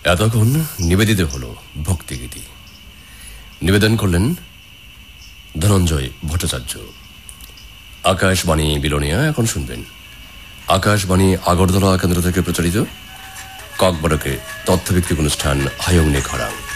এতক্ষণ নিবেদিত হল ভক্তিগীতি। নিবেদন করলেন ধনঞ্জয় ভট্টাচার্য। আকাশবাণী বিলোনিয়া এখন শুনবেন আকাশবাণী আগরতলা কেন্দ্র থেকে প্রচারিত ককবরকের তথ্যভিত্তিক অনুষ্ঠান হায়ং নে খরাং।